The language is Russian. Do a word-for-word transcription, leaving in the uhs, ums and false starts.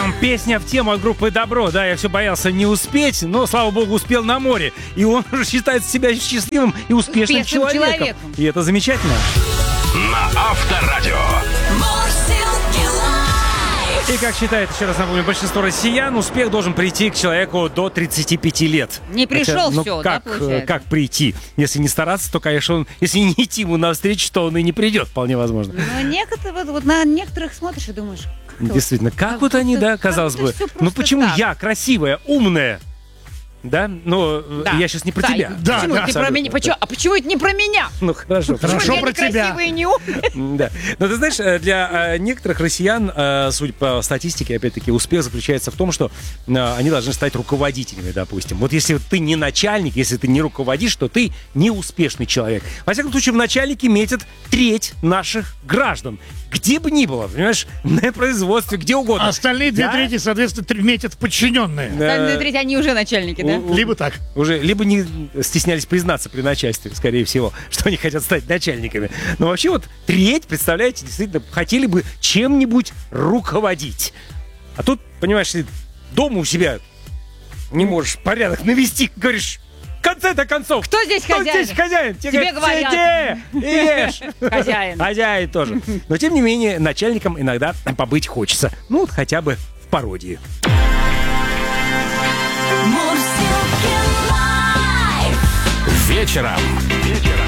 Песня в тему от группы «Добро». Да, я все боялся не успеть, но, слава богу, успел на море. И он уже считает себя счастливым и успешным, Успешным человеком. человеком. И это замечательно. На Авторадио. И как считает, еще раз напомню, большинство россиян, успех должен прийти к человеку до тридцати пяти лет. Не пришел, Хотя, ну, все, как, да, получается? как прийти? Если не стараться, то, конечно, он, если не идти ему навстречу, то он и не придет, вполне возможно. Ну, некоторые, вот, вот на некоторых смотришь и думаешь, как это Действительно, как как вот они, будто- да, как казалось будто бы. всё Ну просто почему так. я красивая, умная? Да, но э, Да. я сейчас не про Да, тебя. и Да, почему да, это не про абсолютно, меня? да. Почему? А почему это не про меня? Ну хорошо. Хорошо Почему я про не тебя. красивая и не умная? Да. Но ты знаешь, э, для э, некоторых россиян, э, судя по статистике, опять-таки, успех заключается в том, что э, они должны стать руководителями, допустим. Вот если ты не начальник, если ты не руководишь, то ты не успешный человек. Во всяком случае, в начальнике метят треть наших граждан. Где бы ни было, понимаешь, на производстве, где угодно. Остальные две Да? трети, соответственно, три- метят подчиненные. Остальные треть, они уже начальники, да? у- Либо так. Уже либо не стеснялись признаться при начальстве, скорее всего, что они хотят стать начальниками. Но вообще вот треть, представляете, действительно хотели бы чем-нибудь руководить. А тут, понимаешь, ты дома у себя не можешь порядок навести, говоришь, в конце-то концов. Кто здесь Кто хозяин? здесь хозяин? Тебе говорят. «Сиди, ешь». Хозяин. Хозяин тоже. Но, тем не менее, начальником иногда побыть хочется. Ну, вот хотя бы в пародии. Вечером. Вечером.